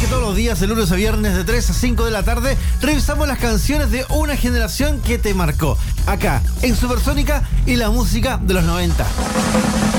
que todos los días, de lunes a viernes, de 3 a 5 de la tarde, revisamos las canciones de una generación que te marcó. Acá, en Supersónica y la música de los 90.